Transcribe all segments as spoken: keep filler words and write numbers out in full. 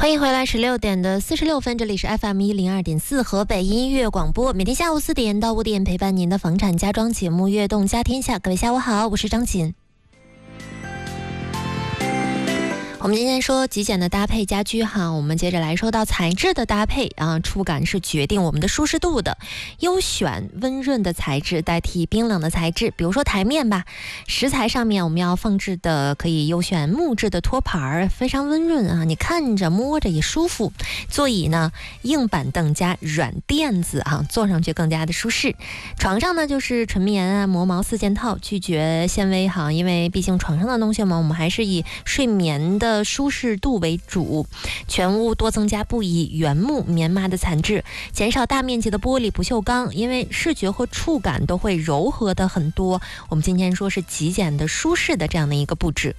欢迎回来，十六点的四十六分，这里是 F M 一零二点四河北音乐广播，每天下午四点到五点陪伴您的房产家装节目《悦动家天下》。各位下午好，我是张琴。我们今天说极简的搭配家居哈，我们接着来说到材质的搭配啊，触感是决定我们的舒适度的，优选温润的材质代替冰冷的材质，比如说台面吧，食材上面我们要放置的可以优选木质的托盘，非常温润啊，你看着摸着也舒服。座椅呢，硬板凳加软垫子啊，坐上去更加的舒适。床上呢就是纯棉啊、磨毛四件套，拒绝纤维哈，因为毕竟床上的东西嘛，我们还是以睡眠的舒适度为主，全屋多增加布艺原木棉麻的材质，减少大面积的玻璃不锈钢，因为视觉和触感都会柔和的很多。我们今天说是极简的舒适的这样的一个布置。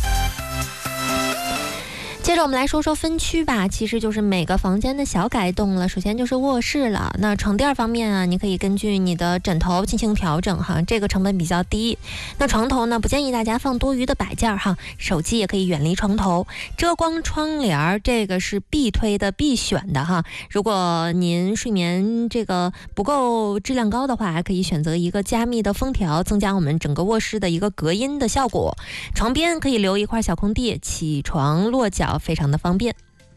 接着我们来说说分区吧，其实就是每个房间的小改动了。首先就是卧室了，那床垫方面啊，你可以根据你的枕头进行调整哈，这个成本比较低。那床头呢，不建议大家放多余的摆件哈，手机也可以远离床头。遮光窗帘这个是必推的、必选的哈。如果您睡眠这个不够质量高的话，还可以选择一个加密的封条，增加我们整个卧室的一个隔音的效果。床边可以留一块小空地，起床落脚非常的方便。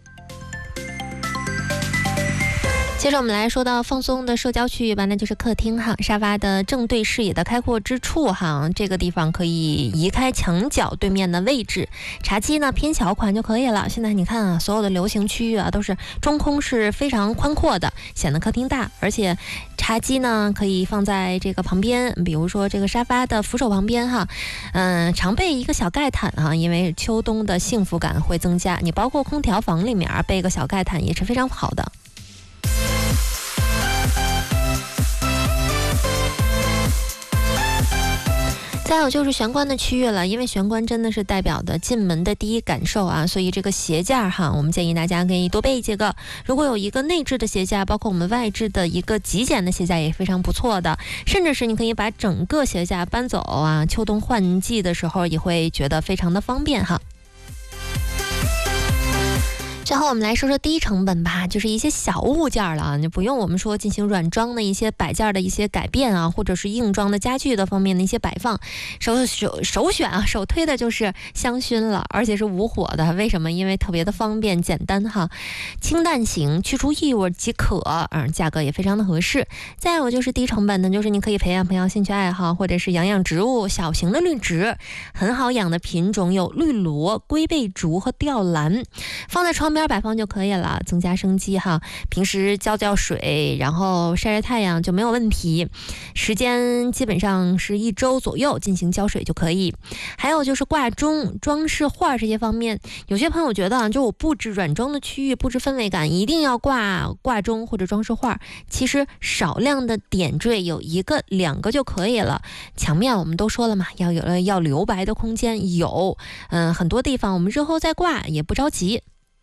接着我们来说到放松的社交区域吧，那就是客厅哈，沙发的正对视野的开阔之处哈，这个地方可以移开墙角对面的位置，茶几呢偏小款就可以了。现在你看啊，所有的流行区域啊都是中空是非常宽阔的，显得客厅大，而且茶几呢可以放在这个旁边，比如说这个沙发的扶手旁边哈，嗯，常备一个小盖毯啊，因为秋冬的幸福感会增加，你包括空调房里面备个小盖毯也是非常好的。再有就是玄关的区域了，因为玄关真的是代表的进门的第一感受啊，所以这个鞋架哈，我们建议大家可以多备几个。如果有一个内置的鞋架，包括我们外置的一个极简的鞋架也非常不错的，甚至是你可以把整个鞋架搬走啊，秋冬换季的时候也会觉得非常的方便哈。最后我们来说说低成本吧，就是一些小物件了啊，你不用我们说进行软装的一些摆件的一些改变啊，或者是硬装的家具的方面的一些摆放，首首首选啊，首推的就是香薰了，而且是无火的。为什么？因为特别的方便简单哈，清淡型，去除异味即可，嗯，价格也非常的合适。再有就是低成本的，就是你可以培养培养兴趣爱好，或者是养养植物，小型的绿植，很好养的品种有绿萝、龟背竹和吊兰，放在窗边摆放就可以了，增加生机哈。平时浇浇水，然后晒晒太阳就没有问题。时间基本上是一周左右进行浇水就可以。还有就是挂钟、装饰画这些方面，有些朋友觉得啊，就我布置软装的区域，布置氛围感一定要挂挂钟或者装饰画。其实少量的点缀有一个两个就可以了。墙面我们都说了嘛，要有要留白的空间，有嗯很多地方我们日后再挂也不着急。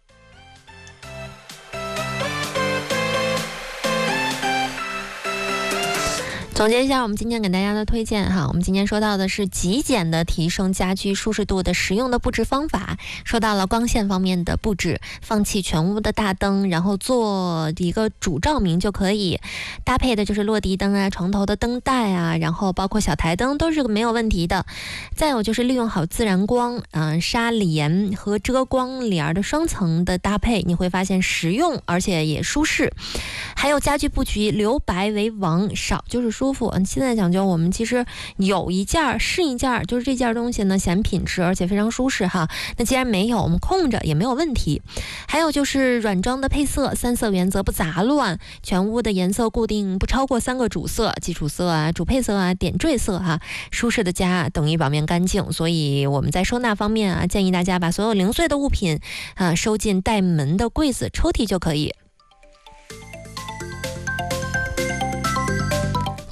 总结一下我们今天给大家的推荐哈，我们今天说到的是极简的提升家居舒适度的实用的布置方法，说到了光线方面的布置，放弃全屋的大灯，然后做一个主照明就可以，搭配的就是落地灯啊、床头的灯带啊，然后包括小台灯都是没有问题的。再有就是利用好自然光，嗯、呃，纱帘和遮光帘的双层的搭配，你会发现实用而且也舒适。还有家居布局留白为王，少就是舒服。现在讲究我们其实有一件是一件，就是这件东西呢显品质而且非常舒适哈。那既然没有，我们空着也没有问题。还有就是软装的配色，三色原则不杂乱，全屋的颜色固定不超过三个主色，基础色啊、主配色啊、点缀色哈。舒适的家等于表面干净，所以我们在收纳方面啊，建议大家把所有零碎的物品啊收进带门的柜子、抽屉就可以。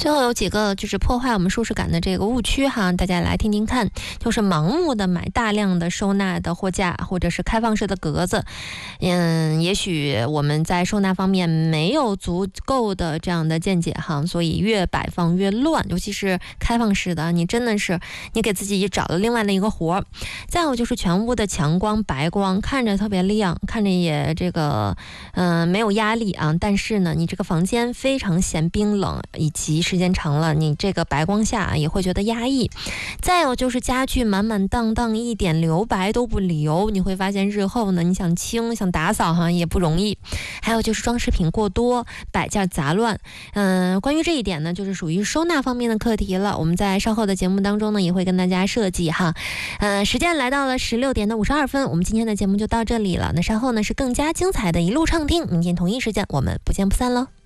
最后有几个就是破坏我们舒适感的这个误区哈，大家来听听看。就是盲目的买大量的收纳的货架或者是开放式的格子，嗯，也许我们在收纳方面没有足够的这样的见解哈，所以越摆放越乱，尤其是开放式的，你真的是你给自己找了另外的一个活。再有就是全屋的强光白光，看着特别亮，看着也这个嗯、呃、没有压力啊，但是呢你这个房间非常显冰冷，以及时间长了你这个白光下也会觉得压抑。再有就是家具满满当当，一点留白都不留，你会发现日后呢你想清想打扫哈也不容易。还有就是装饰品过多，摆件杂乱，嗯、呃，关于这一点呢就是属于收纳方面的课题了，我们在稍后的节目当中呢也会跟大家设计哈。呃，时间来到了十六点的五十二分，我们今天的节目就到这里了，那稍后呢是更加精彩的一路畅听，明天同一时间我们不见不散喽。